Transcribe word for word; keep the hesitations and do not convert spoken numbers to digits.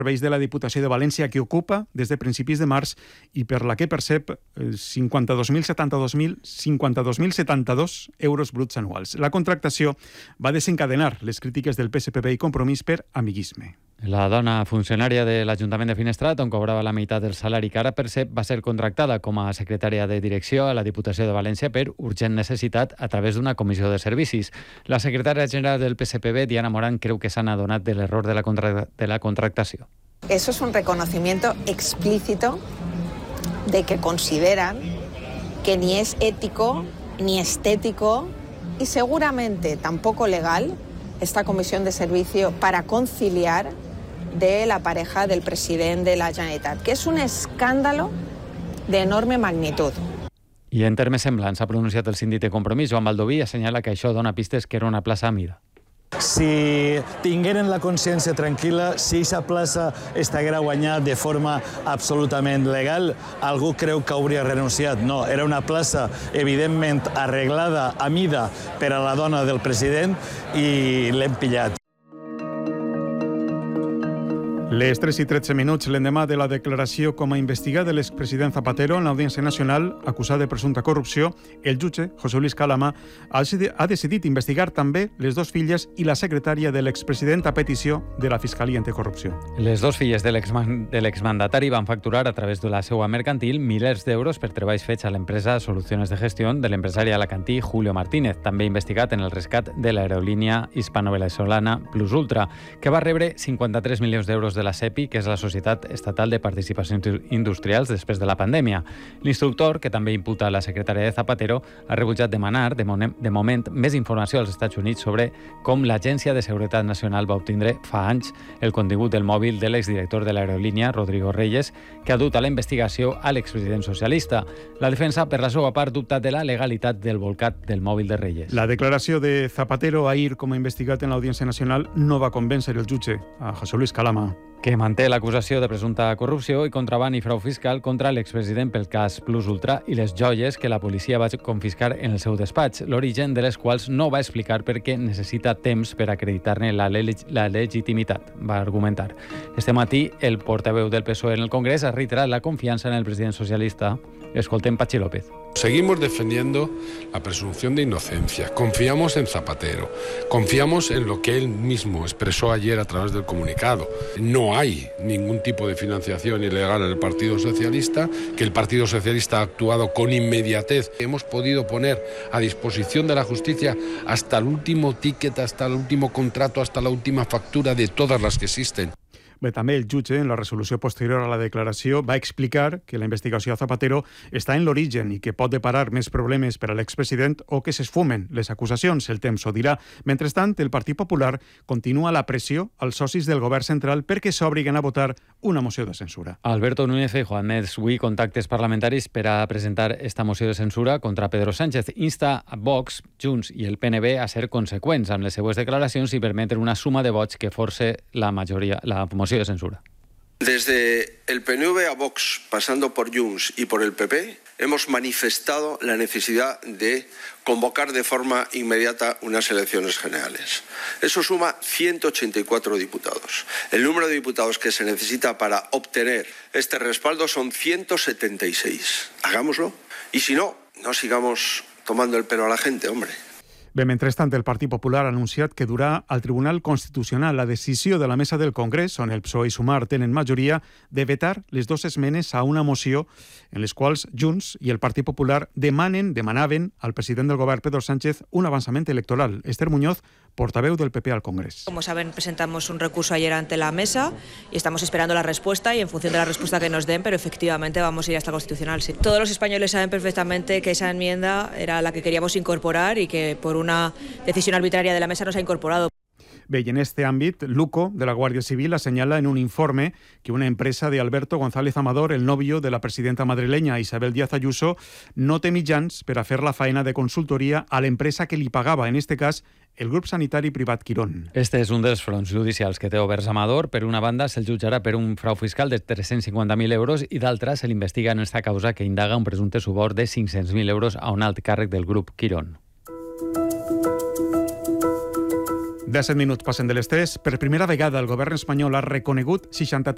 serveis de la Diputació de València, que ocupa des de principis de març i per la que percep cinquanta-dos mil setanta-dos euros bruts anuals. La contractació va desencadenar les crítiques del P S P B i Compromís per amiguisme. La dona funcionària de l'Ajuntament de Finestrat, on cobrava la meitat del salari que ara percep, va ser contractada com a secretària de direcció a la Diputació de València per urgent necessitat a través d'una comissió de servicis. La secretària general del P S P B, Diana Morán, creu que s'han adonat de l'error de la, contra de la contractació. Eso es un reconocimiento explícito de que consideran que ni es ético ni estético y seguramente tampoco legal esta comisión de servicio para conciliar de la pareja del presidente de la Generalitat, que és un escàndalo d'enorme magnitud. I en termes semblants s'ha pronunciat el síndic de Compromís, Joan Baldoví, assenyala que això dona pistes que era una plaça a mida. Si tingueren la consciència tranquil·la, si aquesta plaça estiguera guanyada de forma absolutament legal, algú creu que hauria renunciat. No, era una plaça evidentment arreglada a mida per a la dona del president i l'hem pillat. Les tres i tretze minuts, l'endemà de la declaració com a investigat de l'expresident Zapatero en l'Audiència Nacional, acusat de presumpta corrupció, el jutge, José Luis Calama, ha decidit investigar també les dues filles i la secretària de l'expresident a petició de la Fiscalia Anticorrupció. Les dues filles de l'exmandatari van facturar a través de la seua mercantil milers d'euros per treballs fets a l'empresa Soluciones de Gestión de l'empresari alacantí Julio Martínez, també investigat en el rescat de l'aerolínia hispano-venezolana Plus Ultra, que va rebre cinquanta-tres milions d'euros de la SEPI, que és la Societat Estatal de Participacions Industrials, després de la pandèmia. L'instructor, que també imputa la secretària de Zapatero, ha rebutjat demanar, de, de moment, més informació als Estats Units sobre com l'Agència de Seguretat Nacional va obtindre fa anys el contingut del mòbil de l'exdirector de l'aerolínia, Rodrigo Reyes, que ha dut a la investigació a l'expresident socialista. La defensa, per la seva part, dubta de la legalitat del volcat del mòbil de Reyes. La declaració de Zapatero ahir com a investigat en l'Audiència Nacional no va convèncer el jutge, a José Luis Calama, que manté l'acusació de presumpta corrupció i contraban i frau fiscal contra l'expresident pel cas Plus Ultra i les joies que la policia va confiscar en el seu despatx, l'origen de les quals no va explicar perquè necessita temps per acreditar-ne la, le la legitimitat, va argumentar. Este matí, el portaveu del P S O E en el Congrés ha reiterat la confiança en el president socialista. Escoltem Patxi López. Seguimos defendiendo la presunción de inocencia. Confiamos en Zapatero. Confiamos en lo que él mismo expresó ayer a través del comunicado. No hay ningún tipo de financiación ilegal en el Partido Socialista, que el Partido Socialista ha actuado con inmediatez. Hemos podido poner a disposición de la justicia hasta el último ticket, hasta el último contrato, hasta la última factura de todas las que existen. Bé, també el jutge, en la resolució posterior a la declaració, va explicar que la investigació a Zapatero està en l'origen i que pot deparar més problemes per a l'expresident o que s'esfumen les acusacions. El temps ho dirà. Mentrestant, el Partit Popular continua la pressió als socis del govern central perquè s'obriguen a votar una moció de censura. Alberto Núñez Feijóo ha admès avui contactes parlamentaris per a presentar esta moció de censura contra Pedro Sánchez. Insta a Vox, Junts i el P N B a ser conseqüents amb les seues declaracions i permetre una suma de vots que force la majoria, la moció de censura. Desde el P N V a Vox, pasando por Junts y por el P P, hemos manifestado la necesidad de convocar de forma inmediata unas elecciones generales. Eso suma ciento ochenta y cuatro diputados. El número de diputados que se necesita para obtener este respaldo son ciento setenta y seis. Hagámoslo. Y si no, no sigamos tomando el pelo a la gente, hombre. Bé, mentrestant, el Partit Popular ha anunciat que durà al Tribunal Constitucional la decisió de la mesa del Congrés, on el P S O E i Sumar tenen majoria, de vetar les dues esmenes a una moció en les quals Junts i el Partit Popular demanen, demanaven al president del govern, Pedro Sánchez, un avançament electoral. Esther Muñoz, portaveu del P P al Congrés. Como saben, presentamos un recurso ayer ante la mesa y estamos esperando la respuesta y en función de la respuesta que nos den, pero efectivamente vamos a ir hasta el Constitucional. Sí. Todos los españoles saben perfectamente que esa enmienda era la que queríamos incorporar y que por una decisión arbitraria de la mesa no se ha incorporado. Bé, i en este àmbit, Luco, de la Guàrdia Civil, assenyala en un informe que una empresa de Alberto González Amador, el novio de la presidenta madrileña Isabel Díaz Ayuso, no té mitjans per a fer la faena de consultoria a l'empresa que li pagava, en este cas, el grup sanitari privat Quirón. Este és un dels fronts judicials que té oberts Amador. Per una banda, se'l jutjarà per un frau fiscal de tres-cents cinquanta mil euros i d'altra se l'investiga en esta causa que indaga un presumpte suborn de cinc-cents mil euros a un alt càrrec del grup Quirón. disset minuts passen de les tres. Per primera vegada el govern espanyol ha reconegut seixanta-tres